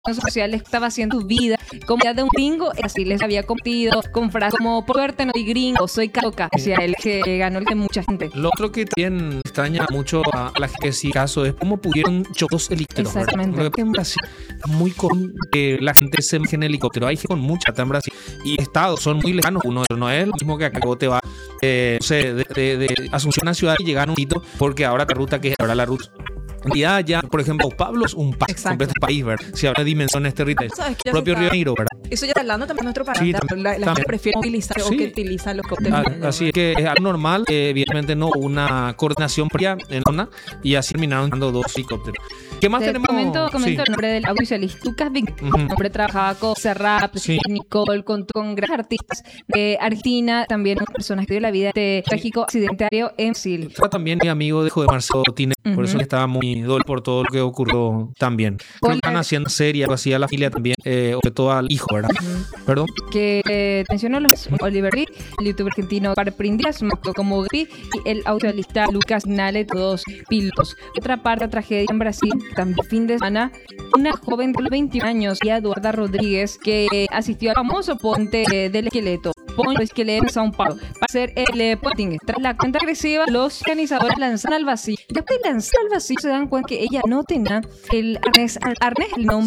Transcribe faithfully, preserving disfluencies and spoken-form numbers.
sociales estaba haciendo su vida como ya de un gringo, así les había competido con frases como por suerte no soy gringo, soy caroca, decía él, que ganó el de mucha gente. Lo otro que también extraña mucho a la gente que sí caso es cómo pudieron chocos helicópteros. Exactamente. Porque en Brasil es muy común que la gente se maneje en helicóptero. Hay gente con mucha en Brasil y estados son muy lejanos. Uno no es lo mismo que acá te va eh, no sé, de, de, de Asunción a ciudad y llegar a un sitio porque ahora la ruta que es ahora la ruta. Ya, ya, por ejemplo, Pablo es un país, completo país, ¿verdad? Si habla de dimensiones territoriales. El propio Río Negro, ¿verdad? Eso ya hablando también nuestro país. Sí, la también, la, la también. gente prefiere utilizar Sí. o que utiliza los Ah, cócteles. así es que es algo normal, eh, evidentemente no una coordinación previa en zona y así terminaron dando dos helicópteros. ¿Qué más Te tenemos? comento, comento Sí. el nombre del audiovisualista Lucas Vink. Ujú. El hombre trabajaba con Serrat, Sí. Nicole, con, con grandes artistas de Argentina, también una persona que dio la vida de trágico accidente aéreo en Brasil. Estaba también mi amigo de hijo de Marcelo Tine, por Ujú. eso estaba muy dolido por todo lo que ocurrió también. Creo que Hola. están haciendo serie, algo así a la familia también, eh, sobre todo al hijo, ¿verdad? Perdón. Que eh, mencionó los Oliver Reed, el youtuber argentino Carprin Díaz, Marco como Gaby, y el audiolista Lucas Nale, todos pilotos. Otra parte, tragedia en Brasil, también fin de semana, una joven de los veintiún años, y Eduarda Rodríguez, que eh, asistió al famoso puente eh, del esqueleto. Ponte esqueleto en São Paulo para hacer el eh, puenting. Tras la cuenta agresiva, los organizadores lanzan al vacío. Después de lanzar al vacío, se dan cuenta que ella no tenía el arnés, al arnés el nombre